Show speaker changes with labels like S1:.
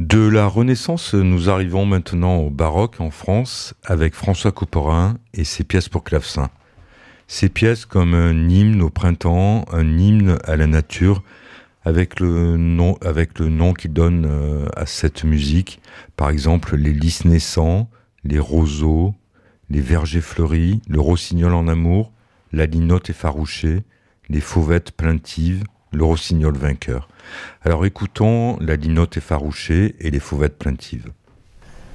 S1: De la Renaissance, nous arrivons maintenant au baroque en France avec François Couperin et ses pièces pour clavecin. Ces pièces comme un hymne au printemps, un hymne à la nature, avec le nom qu'il donne à cette musique. Par exemple, les lys naissants, les roseaux, les vergers fleuris, le rossignol en amour, la linotte effarouchée, les fauvettes plaintives, le rossignol vainqueur. Alors écoutons la linotte effarouchée et les fauvettes plaintives.